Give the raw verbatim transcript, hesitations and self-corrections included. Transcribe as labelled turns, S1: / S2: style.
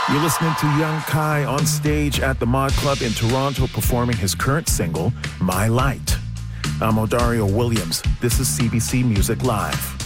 S1: You're listening to Young Kai on stage at the Mod Club in Toronto performing his current single, My Light. I'm Odario Williams. This is C B C Music Live.